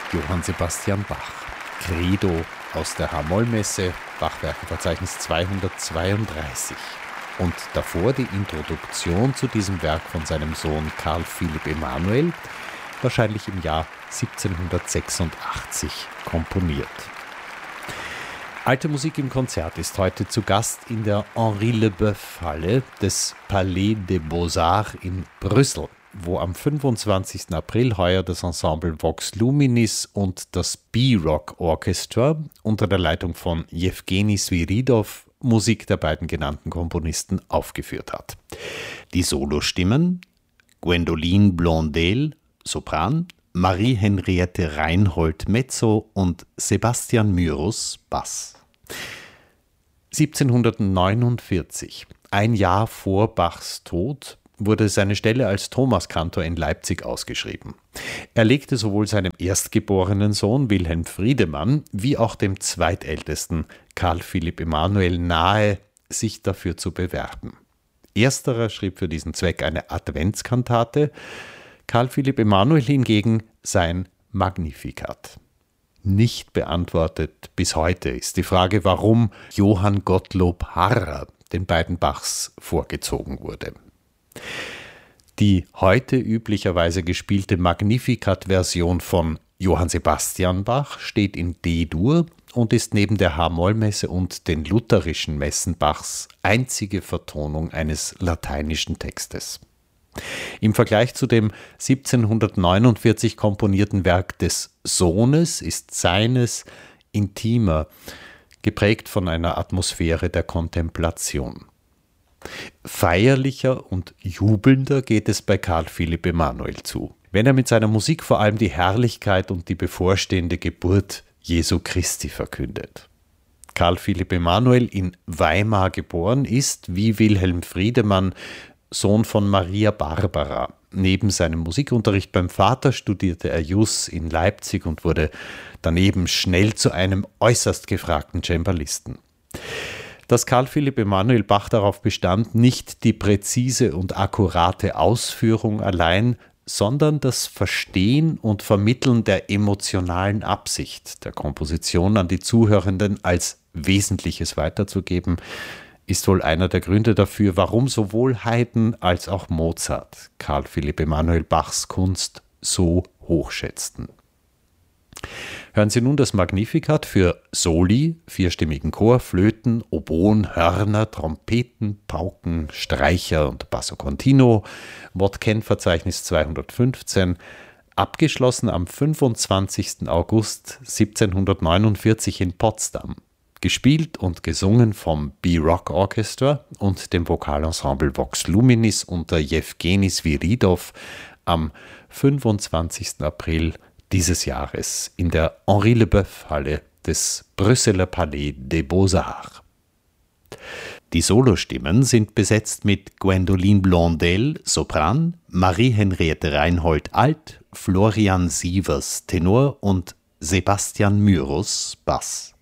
Johann Sebastian Bach. Credo aus der H-Moll-Messe, Bachwerkeverzeichnis 232. Und davor die Introduktion zu diesem Werk von seinem Sohn Karl Philipp Emanuel, wahrscheinlich im Jahr 1786 komponiert. Alte Musik im Konzert ist heute zu Gast in der Henri Leboeuf-Halle des Palais des Beaux-Arts in Brüssel, wo am 25. April heuer das Ensemble Vox Luminis und das B-Rock Orchestra unter der Leitung von Jewgeni Sviridov Musik der beiden genannten Komponisten aufgeführt hat. Die Solostimmen: Gwendoline Blondel, Sopran, Marie-Henriette Reinhold, Mezzo und Sebastian Myrus, Bass. 1749, ein Jahr vor Bachs Tod, wurde seine Stelle als Thomaskantor in Leipzig ausgeschrieben. Er legte sowohl seinem erstgeborenen Sohn Wilhelm Friedemann wie auch dem zweitältesten Karl Philipp Emanuel nahe, sich dafür zu bewerben. Ersterer schrieb für diesen Zweck eine Adventskantate, Karl Philipp Emanuel hingegen sein Magnificat. Nicht beantwortet bis heute ist die Frage, warum Johann Gottlob Harrer den beiden Bachs vorgezogen wurde. Die heute üblicherweise gespielte Magnificat-Version von Johann Sebastian Bach steht in D-Dur und ist neben der H-Moll-Messe und den lutherischen Messen Bachs einzige Vertonung eines lateinischen Textes. Im Vergleich zu dem 1749 komponierten Werk des Sohnes ist seines intimer, geprägt von einer Atmosphäre der Kontemplation. Feierlicher und jubelnder geht es bei Karl Philipp Emanuel zu, wenn er mit seiner Musik vor allem die Herrlichkeit und die bevorstehende Geburt Jesu Christi verkündet. Karl Philipp Emanuel, in Weimar geboren, ist, wie Wilhelm Friedemann, Sohn von Maria Barbara. Neben seinem Musikunterricht beim Vater studierte er Jus in Leipzig und wurde daneben schnell zu einem äußerst gefragten Cembalisten. Dass Karl Philipp Emanuel Bach darauf bestand, nicht die präzise und akkurate Ausführung allein, sondern das Verstehen und Vermitteln der emotionalen Absicht der Komposition an die Zuhörenden als Wesentliches weiterzugeben, ist wohl einer der Gründe dafür, warum sowohl Haydn als auch Mozart Karl Philipp Emanuel Bachs Kunst so hochschätzten. Hören Sie nun das Magnificat für Soli, vierstimmigen Chor, Flöten, Oboen, Hörner, Trompeten, Pauken, Streicher und Basso Continuo, Wort-Kenn-Verzeichnis 215, abgeschlossen am 25. August 1749 in Potsdam. Gespielt und gesungen vom B-Rock Orchestra und dem Vokalensemble Vox Luminis unter Jewgeni Sviridov am 25. April dieses Jahres in der Henri Leboeuf-Halle des Brüsseler Palais des Beaux-Arts. Die Solostimmen sind besetzt mit Gwendoline Blondel, Sopran, Marie-Henriette Reinhold, Alt, Florian Sievers, Tenor und Sebastian Myrus, Bass.